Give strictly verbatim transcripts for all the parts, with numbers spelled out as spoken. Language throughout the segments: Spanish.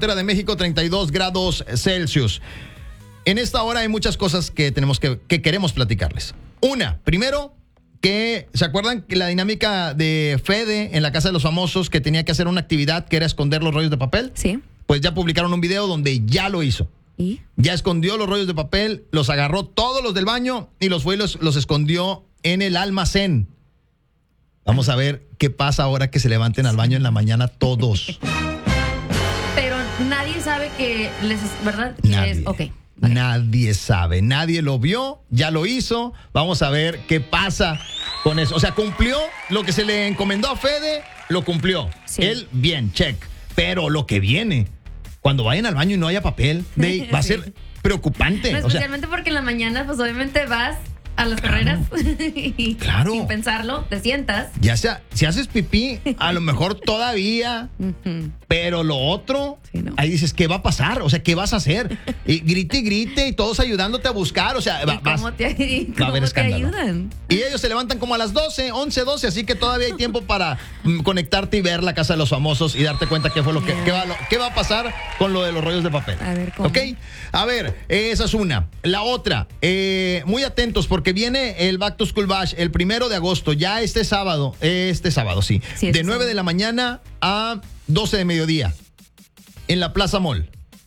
de México, treinta y dos grados Celsius. En esta hora hay muchas cosas que tenemos que, que queremos platicarles. Una, primero, que ¿se acuerdan que la dinámica de Fede en la Casa de los Famosos, que tenía que hacer una actividad que era esconder los rollos de papel? Sí. Pues ya publicaron un video donde ya lo hizo. ¿Y? Ya escondió los rollos de papel, los agarró todos los del baño y los fue y los, los escondió en el almacén. Vamos a ver qué pasa ahora que se levanten al baño en la mañana todos. Pero nadie sabe que les, ¿verdad? Que Nadie. es, ok. okay. Nadie sabe, nadie lo vio, ya lo hizo. Vamos a ver qué pasa con eso. O sea, cumplió lo que se le encomendó a Fede, lo cumplió. Sí. Él, bien, check. Pero lo que viene, cuando vayan al baño y no haya papel, de, va a ser Sí. preocupante. No, O sea, especialmente porque en la mañana, pues obviamente vas a las carreras y Claro. sin pensarlo, te sientas. ya sea, si haces pipí, a lo mejor todavía, Ujú. pero lo otro, Sí, no. ahí dices, ¿qué va a pasar? O sea, ¿qué vas a hacer? Y grite y grite y todos ayudándote a buscar. O sea, ¿Y va- vas- cómo te, y va a cómo haber te escándalo. ayudan? Y ellos se levantan como a las doce, once, doce, así que todavía hay tiempo para mm, conectarte y ver la Casa de los Famosos y darte cuenta qué fue lo que Yeah. qué va, lo- qué va a pasar con lo de los rollos de papel. A ver, ¿cómo? ¿Ok? A ver, eh, esa es una. La otra, eh, muy atentos porque viene el Back to School Bash el primero de agosto, ya este sábado, este sábado, sí, Sí, de este nueve sábado. de la mañana a doce de mediodía en la Plaza Mall.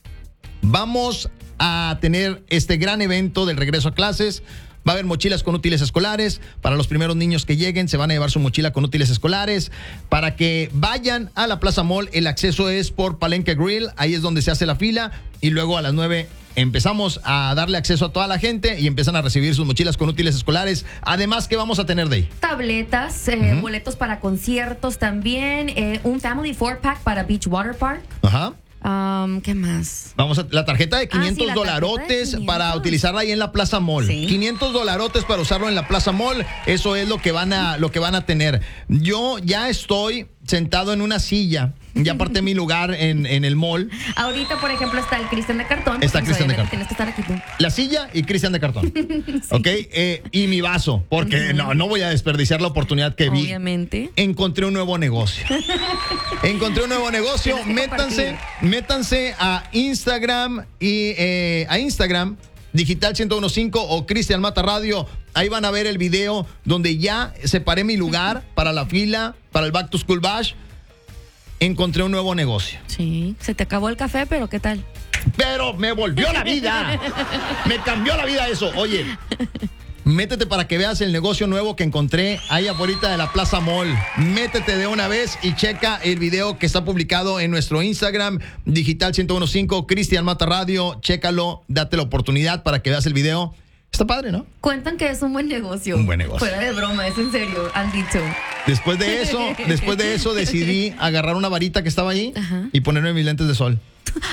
Vamos a tener este gran evento del regreso a clases. Va a haber mochilas con útiles escolares. Para los primeros niños que lleguen, se van a llevar su mochila con útiles escolares. Para que vayan a la Plaza Mall, el acceso es por Palenque Grill. Ahí es donde se hace la fila. Y luego a las nueve empezamos a darle acceso a toda la gente y empiezan a recibir sus mochilas con útiles escolares. Además, ¿qué vamos a tener de ahí? Tabletas, eh, Ujú. boletos para conciertos también, eh, un Family four pack para Beach Water Park. Ajá. Um, ¿Qué más? Vamos a la tarjeta de Ah, quinientos sí, la tarjeta de dolarotes quinientos. para utilizarla ahí en la Plaza Mall. Sí. quinientos dolarotes para usarlo en la Plaza Mall. Eso es lo que van a lo que van a tener. Yo ya estoy sentado en una silla. Ya aparté mi lugar en, en el mall. Ahorita, por ejemplo, está el Cristian de cartón. Está porque, Cristian de obviamente, cartón. Tienes que estar aquí tú. La silla y Cristian de cartón. ¿Ok? Eh, y mi vaso. Porque no, no voy a desperdiciar la oportunidad que vi. Obviamente. Encontré un nuevo negocio. Encontré un nuevo negocio. Tienes que Métanse, compartir. métanse a Instagram y eh, a Instagram, Digital ciento uno punto cinco o Cristian Mata Radio. Ahí van a ver el video donde ya separé mi lugar para la fila, para el Back to School Bash. Encontré un nuevo negocio. Sí. Se te acabó el café, pero ¿qué tal? Pero me volvió la vida. Me cambió la vida eso. Oye, métete para que veas el negocio nuevo que encontré ahí afuera de la Plaza Mall. Métete de una vez y checa el video que está publicado en nuestro Instagram, Digital ciento uno punto cinco, Cristian Mata Radio. Chécalo, date la oportunidad para que veas el video. Está padre, ¿no? Cuentan que es un buen negocio. Un buen negocio. Fuera de broma, es en serio, han dicho. Después de eso, después de eso decidí agarrar una varita que estaba ahí Ajá. y ponerme mis lentes de sol.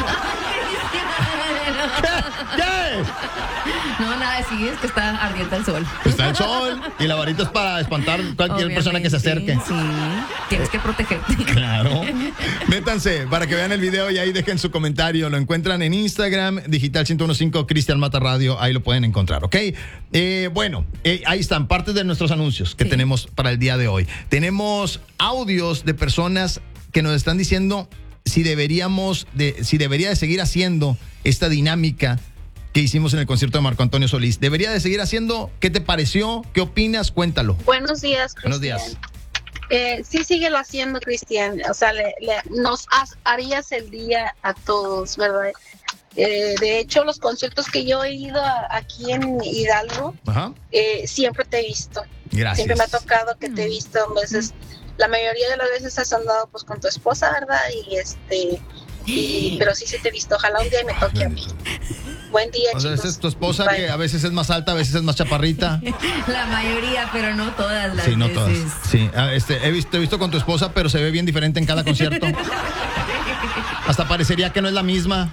¿Qué? No, nada, sí, es que está ardiente el sol. Está el sol y la varita es para espantar cualquier persona que se acerque. Obviamente, Sí, tienes que protegerte. Claro. Métanse para que vean el video y ahí dejen su comentario. Lo encuentran en Instagram, Digital ciento uno punto cinco, Cristian Mata Radio. Ahí lo pueden encontrar, ¿ok? Eh, bueno, eh, ahí están partes de nuestros anuncios que Sí. tenemos para el día de hoy. Tenemos audios de personas que nos están diciendo si deberíamos, de, si debería de seguir haciendo esta dinámica que hicimos en el concierto de Marco Antonio Solís. ¿Debería de seguir haciendo? ¿Qué te pareció? ¿Qué opinas? Cuéntalo. Buenos días, Cristian. Buenos días. Eh, sí, síguelo haciendo, Cristian. O sea, le, le- nos has- harías el día a todos, ¿verdad? Eh, de hecho, los conciertos que yo he ido a- aquí en Hidalgo, Ajá. eh, siempre te he visto. Gracias. Siempre me ha tocado que te he visto. A veces, la mayoría de las veces has andado pues con tu esposa, ¿verdad? Y este, y- pero sí, sí te he visto. Ojalá un día me toque a mí. Buen día, O sea, chicos. esa es tu esposa Bye. que a veces es más alta, a veces es más chaparrita. La mayoría, pero no todas las Sí, no veces. todas. Sí, ah, este, he visto, he visto con tu esposa, pero se ve bien diferente en cada concierto. Hasta parecería que no es la misma.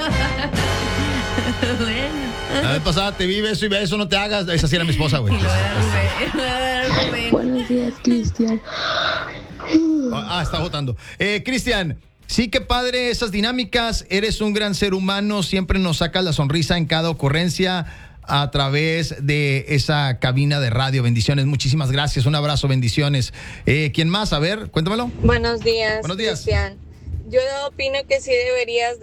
Bueno. La vez pasada te vi beso y beso, no te hagas. Esa sí era mi esposa, güey. Y lo era Rubén, lo era Rubén. Buenos días, Cristian. Ah, está votando. Eh, Cristian, sí que padre esas dinámicas. Eres un gran ser humano. Siempre nos sacas la sonrisa en cada ocurrencia a través de esa cabina de radio. Bendiciones, muchísimas gracias. Un abrazo, bendiciones. Eh, ¿Quién más? A ver, cuéntamelo. Buenos días, Buenos días. Cristian. Yo opino que sí deberías de